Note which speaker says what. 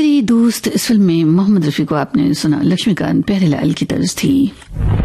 Speaker 1: मेरे दोस्त इस फिल्म में मोहम्मद रफी को आपने सुना, लक्ष्मीकांत प्यारेलाल की तर्ज थी।